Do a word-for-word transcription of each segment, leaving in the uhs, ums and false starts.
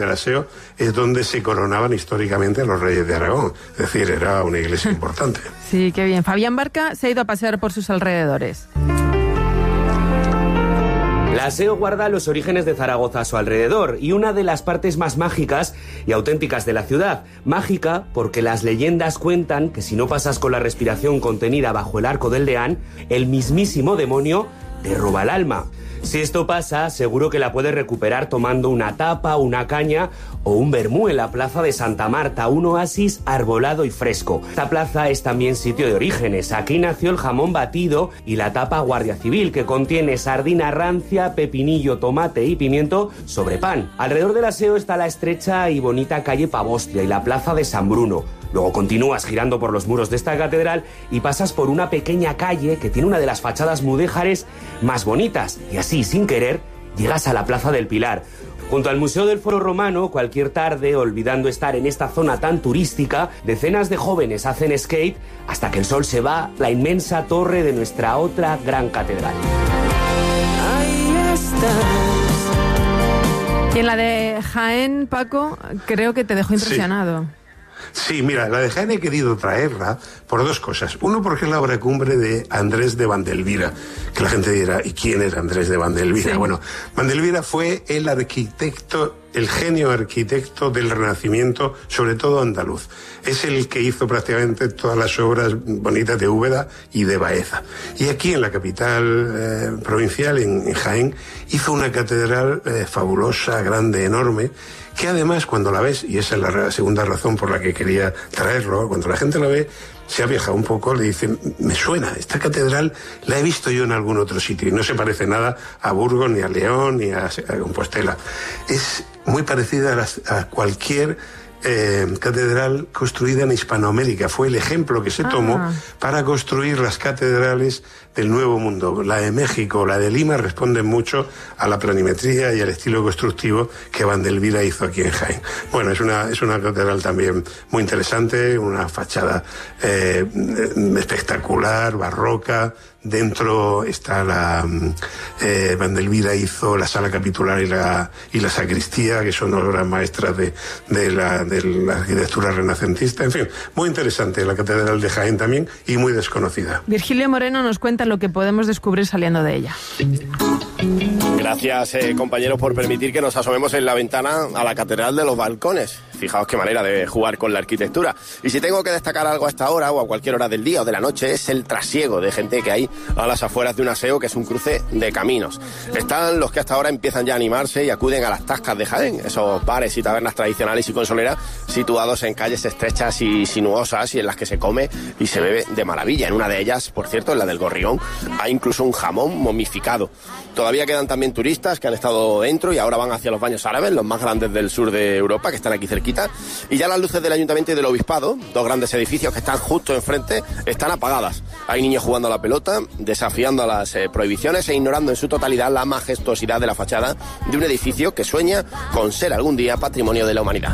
del Aseo es donde se coronaban históricamente los reyes de Aragón. Es decir, era una iglesia importante. Sí, qué bien. Fabián Barca se ha ido a pasear por sus alrededores. La Aseo guarda los orígenes de Zaragoza a su alrededor y una de las partes más mágicas y auténticas de la ciudad. Mágica porque las leyendas cuentan que si no pasas con la respiración contenida bajo el arco del Deán, el mismísimo demonio te roba el alma. Si esto pasa, seguro que la puedes recuperar tomando una tapa, una caña o un vermú en la plaza de Santa Marta, un oasis arbolado y fresco. Esta plaza es también sitio de orígenes. Aquí nació el jamón batido y la tapa Guardia Civil, que contiene sardina rancia, pepinillo, tomate y pimiento sobre pan. Alrededor del Aseo está la estrecha y bonita calle Pavostria y la plaza de San Bruno. Luego continúas girando por los muros de esta catedral y pasas por una pequeña calle que tiene una de las fachadas mudéjares más bonitas. Y así, sin querer, llegas a la Plaza del Pilar. Junto al Museo del Foro Romano, cualquier tarde, olvidando estar en esta zona tan turística, decenas de jóvenes hacen skate hasta que el sol se va, la inmensa torre de nuestra otra gran catedral. Ahí estás. Y en la de Jaén, Paco, creo que te dejó impresionado. Sí. Sí, mira, la de Jaén he querido traerla por dos cosas. Uno, porque es la obra cumbre de Andrés de Vandelvira, que la gente dirá, ¿y quién es Andrés de Vandelvira? Sí. Bueno, Vandelvira fue el arquitecto, el genio arquitecto del Renacimiento, sobre todo andaluz. Es el que hizo prácticamente todas las obras bonitas de Úbeda y de Baeza. Y aquí en la capital eh, provincial, en, en Jaén, hizo una catedral eh, fabulosa, grande, enorme, que además cuando la ves, y esa es la segunda razón por la que quería traerlo, cuando la gente la ve, se ha viajado un poco, le dicen, me suena, esta catedral la he visto yo en algún otro sitio, y no se parece nada a Burgos, ni a León, ni a, a Compostela. Es muy parecida a, las, a cualquier eh, catedral construida en Hispanoamérica. Fue el ejemplo que se tomó ah. para construir las catedrales del Nuevo Mundo. La de México, la de Lima responden mucho a la planimetría y al estilo constructivo que Vandelvira hizo aquí en Jaén. Bueno, es una, es una catedral también muy interesante, una fachada eh, espectacular, barroca. Dentro está la... Eh, Vandelvira hizo la sala capitular y la, y la sacristía, que son obras maestras de, de, la, de la arquitectura renacentista. En fin, muy interesante la catedral de Jaén también y muy desconocida. Virgilio Moreno nos cuenta lo que podemos descubrir saliendo de ella. Gracias, eh, compañeros, por permitir que nos asomemos en la ventana a la Catedral de los Balcones. Fijaos qué manera de jugar con la arquitectura. Y si tengo que destacar algo a esta hora o a cualquier hora del día o de la noche, es el trasiego de gente que hay a las afueras de un Aseo, que es un cruce de caminos. Están los que hasta ahora empiezan ya a animarse y acuden a las tascas de Jaén, esos bares y tabernas tradicionales y consoleras situados en calles estrechas y sinuosas y en las que se come y se bebe de maravilla. En una de ellas, por cierto, en la del Gorrión, hay incluso un jamón momificado. Todavía quedan también turistas que han estado dentro y ahora van hacia los baños árabes, los más grandes del sur de Europa, que están aquí cerquita. Y ya las luces del Ayuntamiento y del Obispado, dos grandes edificios que están justo enfrente, están apagadas. Hay niños jugando a la pelota, desafiando a las eh, prohibiciones e ignorando en su totalidad la majestuosidad de la fachada de un edificio que sueña con ser algún día patrimonio de la humanidad.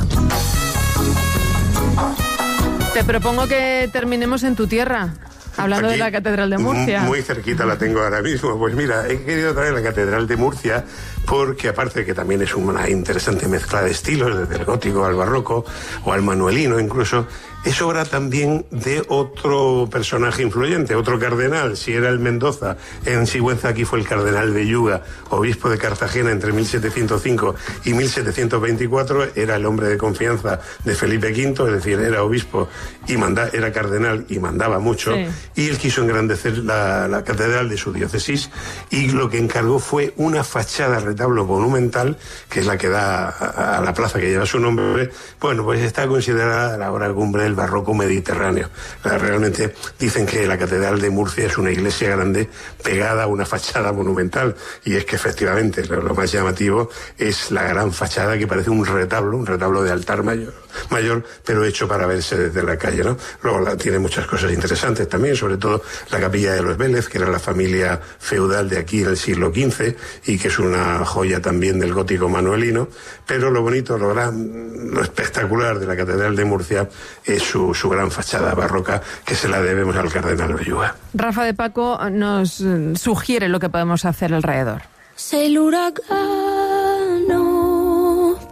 Te propongo que terminemos en tu tierra. Hablando aquí, de la Catedral de Murcia. Muy cerquita la tengo ahora mismo. Pues mira, he querido traer la Catedral de Murcia porque, aparte de que también es una interesante mezcla de estilos, desde el gótico al barroco o al manuelino incluso, es obra también de otro personaje influyente, otro cardenal. Si era el Mendoza, en Sigüenza aquí fue el cardenal Belluga, obispo de Cartagena entre mil setecientos cinco y mil setecientos veinticuatro, era el hombre de confianza de Felipe quinto, es decir, era obispo y manda, era cardenal y mandaba mucho, sí. Y él quiso engrandecer la, la catedral de su diócesis y lo que encargó fue una fachada retablo monumental, que es la que da a, a la plaza que lleva su nombre. Bueno, pues está considerada la obra cumbre del barroco mediterráneo. Realmente dicen que la Catedral de Murcia es una iglesia grande pegada a una fachada monumental, y es que efectivamente lo, lo más llamativo es la gran fachada que parece un retablo, un retablo de altar mayor, mayor pero hecho para verse desde la calle, ¿no? Luego la, tiene muchas cosas interesantes también, sobre todo la capilla de los Vélez, que era la familia feudal de aquí del siglo quince y que es una joya también del gótico manuelino. Pero lo bonito, lo gran, lo espectacular de la Catedral de Murcia es su, su gran fachada barroca, que se la debemos al cardenal Belluga. Rafa de Paco nos sugiere lo que podemos hacer alrededor. Sé el huracán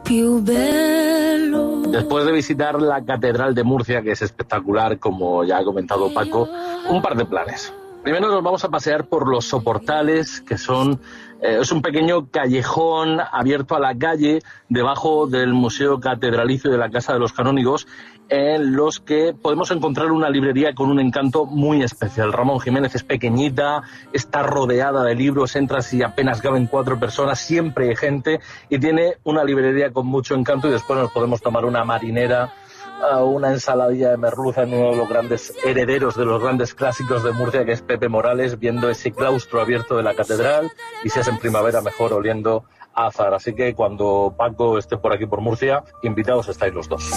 Después de visitar la Catedral de Murcia, que es espectacular, como ya ha comentado Paco, un par de planes. Primero nos vamos a pasear por los soportales, que son eh, es un pequeño callejón abierto a la calle debajo del Museo Catedralicio de la Casa de los Canónigos, en los que podemos encontrar una librería con un encanto muy especial. Ramón Jiménez es pequeñita, está rodeada de libros, entras y apenas caben cuatro personas, siempre hay gente, y tiene una librería con mucho encanto, y después nos podemos tomar una marinera, una ensaladilla de merluza en uno de los grandes herederos de los grandes clásicos de Murcia, que es Pepe Morales, viendo ese claustro abierto de la catedral, y si es en primavera mejor oliendo a azahar. Así que cuando Paco esté por aquí por Murcia, invitados estáis los dos.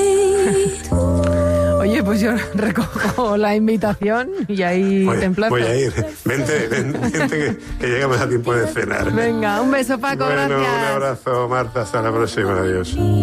Oye, pues yo recojo la invitación y ahí voy, te emplazo. Voy a ir. Vente, vente, vente que, que llegamos a tiempo de cenar. Venga, un beso, Paco, bueno, gracias. Un abrazo, Marta, hasta la próxima, adiós.